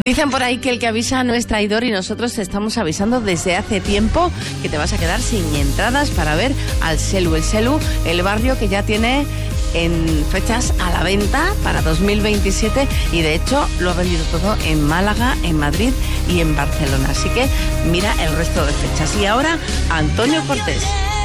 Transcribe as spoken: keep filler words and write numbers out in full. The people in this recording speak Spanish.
Dicen por ahí que el que avisa no es traidor y nosotros te estamos avisando desde hace tiempo que te vas a quedar sin entradas para ver al Selu. El Selu, el barrio que ya tiene en fechas a la venta para dos mil veintisiete y de hecho lo ha vendido todo en Málaga, en Madrid y en Barcelona. Así que mira el resto de fechas. Y ahora Antonio Cortés.